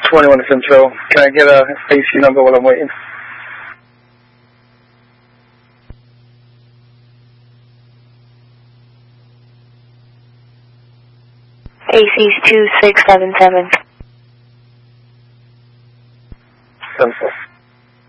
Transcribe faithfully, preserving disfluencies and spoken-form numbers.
twenty-one Central. Can I get a A C number while I'm waiting? A C's two six seven seven. Central.